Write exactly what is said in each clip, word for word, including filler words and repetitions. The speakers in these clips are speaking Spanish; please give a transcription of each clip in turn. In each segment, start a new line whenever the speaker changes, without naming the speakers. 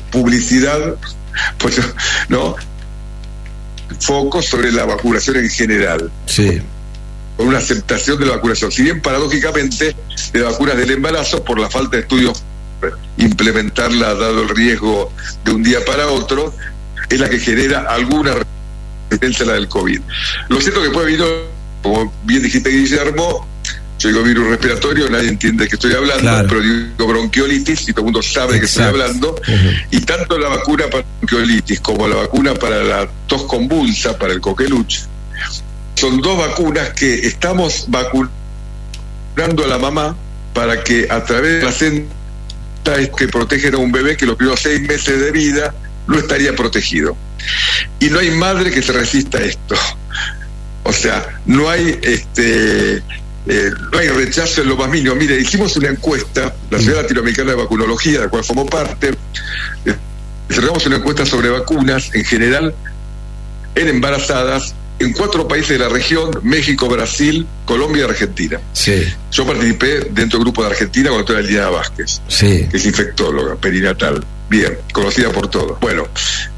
publicidad, pues, ¿no? Foco sobre la vacunación en general.
Sí.
Con una aceptación de la vacunación. Si bien, paradójicamente, de vacunas del embarazo, por la falta de estudios, implementarla, dado el riesgo de un día para otro, es la que genera alguna resistencia a la del COVID. Lo cierto que puede venir, como bien dijiste, Guillermo, yo digo virus respiratorio, nadie entiende de qué estoy hablando, claro. Pero digo bronquiolitis y todo el mundo sabe de qué estoy hablando. Uh-huh. Y tanto la vacuna para la bronquiolitis como la vacuna para la tos convulsa, para el coqueluche, son dos vacunas que estamos vacunando a la mamá para que a través de la placenta que protegen a un bebé que los primeros seis meses de vida no estaría protegido. Y no hay madre que se resista a esto. O sea, no hay este eh, no hay rechazo en lo más mínimo. Mire, hicimos una encuesta, la Sociedad Latinoamericana de Vacunología, de la cual formó parte, eh, cerramos una encuesta sobre vacunas en general en embarazadas en cuatro países de la región: México, Brasil, Colombia y Argentina. Sí. Yo participé dentro del grupo de Argentina con la doctora Liliana Vázquez, sí, que es infectóloga perinatal, bien, conocida por todos. Bueno,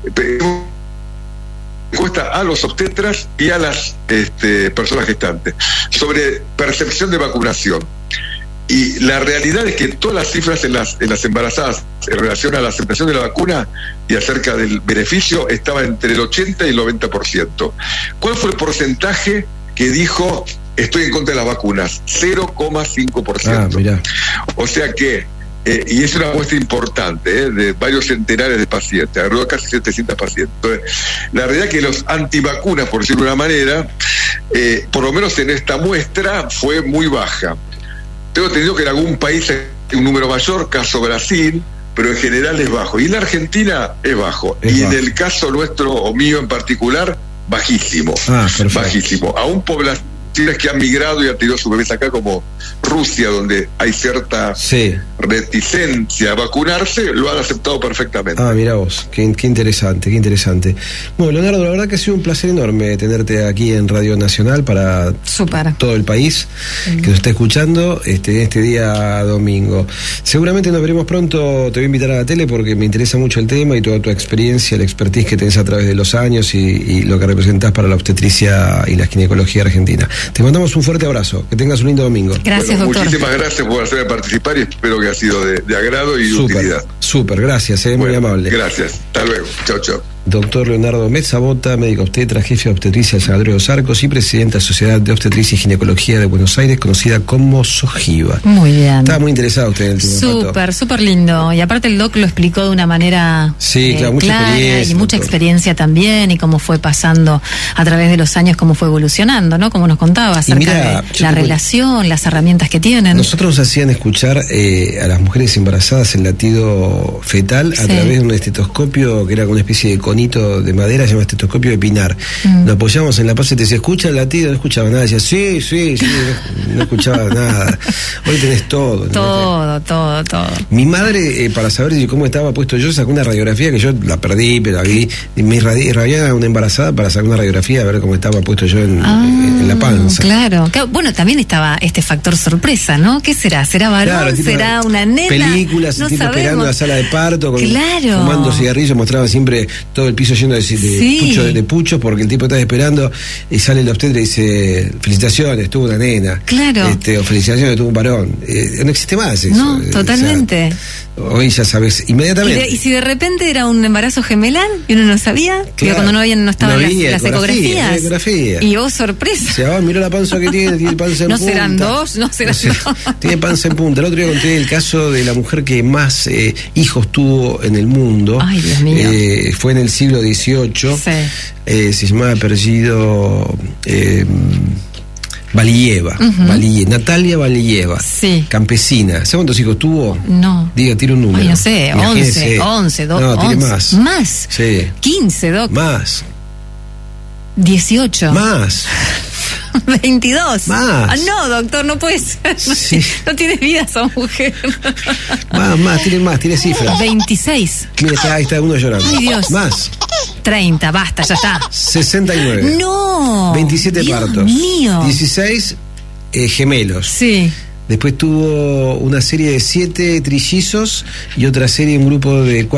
encuesta a los obstetras y a las este, personas gestantes sobre percepción de vacunación. Y la realidad es que todas las cifras en las, en las embarazadas en relación a la aceptación de la vacuna y acerca del beneficio estaba entre el ochenta y el noventa por ciento. ¿Cuál fue el porcentaje que dijo estoy en contra de las vacunas? cero coma cinco por ciento. Ah, mirá. O sea que, eh, y es una muestra importante, eh, de varios centenares de pacientes, agarró casi setecientos pacientes. Entonces, la realidad es que los antivacunas, por decirlo de una manera, eh, por lo menos en esta muestra, fue muy baja. Tengo entendido que en algún país hay un número mayor, caso Brasil, pero en general es bajo. Y en la Argentina es bajo. Es y bajo. En el caso nuestro, o mío en particular, bajísimo. Ah, bajísimo. Aún poblaciones que han migrado y han tenido sus bebés acá, como Rusia, donde hay cierta sí. reticencia a vacunarse, lo han aceptado perfectamente.
Ah, mira vos, qué, qué interesante, qué interesante. Bueno, Leonardo, la verdad que ha sido un placer enorme tenerte aquí en Radio Nacional para Super. todo el país mm. que nos está escuchando este, este día domingo. Seguramente nos veremos pronto, te voy a invitar a la tele porque me interesa mucho el tema y toda tu experiencia, la expertise que tenés a través de los años y, y lo que representás para la obstetricia y la ginecología argentina. Te mandamos un fuerte abrazo, que tengas un lindo domingo.
Gracias,
bueno,
doctor.
Muchísimas gracias por hacerme participar y espero que haya sido de, de agrado y
super,
utilidad.
Súper, gracias, eh,
bueno,
muy amable.
Gracias, hasta luego, chao, chao.
Doctor Leonardo Mezzabota, médico obstetra, jefe de obstetricia del Sanatorio de los Arcos y presidente de la Sociedad de Obstetricia y Ginecología de Buenos Aires, conocida como SOGIVA.
Muy bien.
Estaba muy interesado usted en el tema.
Súper, súper lindo. Y aparte el doc lo explicó de una manera
sí,
eh,
claro, mucha
clara
experiencia,
y mucha doctor. experiencia también, y cómo fue pasando a través de los años, cómo fue evolucionando, ¿no? Como nos contaba acerca mira, de la relación, las herramientas que tienen.
Nosotros nos hacían escuchar eh, a las mujeres embarazadas el latido fetal sí. a través de un estetoscopio que era como una especie de conito de madera, se llama estetoscopio de pinar. Mm. Lo apoyamos en la panza y te decía, ¿escucha el latido? No escuchaba nada. Decía, sí, sí, sí, no, no escuchaba nada. Hoy tenés todo. ¿no?
Todo, todo, todo.
Mi madre, eh, para saber cómo estaba puesto yo, sacó una radiografía que yo la perdí, pero aquí me irradiaba una embarazada para sacar una radiografía a ver cómo estaba puesto yo en, ah, en, en la panza.
Claro. Bueno, también estaba este factor sorpresa, ¿no? ¿Qué será? ¿Será varón? Claro, ¿será una nena?
Películas,
no
tipo
sabemos.
esperando la sala de parto, con,
claro.
fumando cigarrillos, mostraba siempre todo el piso lleno de, de, sí. pucho, de, de puchos, porque el tipo estaba esperando y sale el obstetra y dice, felicitaciones, tuvo una nena.
Claro.
Este, o felicitaciones, tuvo un varón. Eh, no existe más eso.
No, totalmente.
O sea, hoy ya sabes inmediatamente.
¿Y, de, y si de repente era un embarazo gemelar y uno no sabía? Claro. Cuando no, habían, no estaban no había, las, las ecografías.
ecografía.
Y vos, sorpresa.
O sea, oh, miró la panza que tiene, tiene panza en
no
punta.
No serán dos, no serán
no sé,
dos.
Tiene panza en punta. El otro día conté el caso de la mujer que más eh, hijos tuvo en el mundo.
Ay, Dios mío.
Eh, fue en el siglo dieciocho.
Sí.
Eh, se llamaba apellido eh, Valieva,
uh-huh.
Valie, Natalia Valieva,
sí.
campesina. ¿Sabes cuántos hijos tuvo?
No.
Diga, tira un número.
Ay, no sé, once, once, dos,
no, tiene
once.
más.
¿Más?
Sí.
quince, doc.
Más.
dieciocho.
Más.
veintidós.
Más.
Ah, no, doctor, no puede ser. No,
sí.
no tiene vida esa mujer.
Más, más, tiene más, tiene cifras.
veintiséis.
Mira, está, ahí está uno llorando.
Ay, Dios.
Más.
treinta, basta, ya está.
sesenta y nueve.
No.
veintisiete
Dios
partos.
mío.
dieciséis eh, gemelos.
Sí.
Después tuvo una serie de siete trillizos y otra serie, un grupo de cuatro.